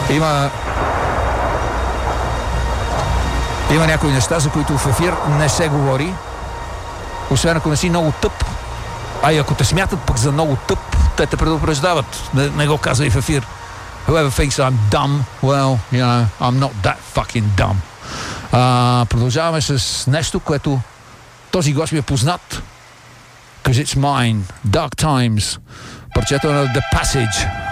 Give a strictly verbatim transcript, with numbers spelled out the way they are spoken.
Има Има някои неща, за които в ефир не се говори. Освен ако не си много тъп. А и ако те смятат пък за много тъп, те те предупреждават. Не, не го казва и в ефир. Whoever thinks I'm dumb, well, you know, I'm not that fucking dumb. А, продължаваме с нещо, което този глас ми е познат. Because it's mine. Dark Times. Парчето на The Passage.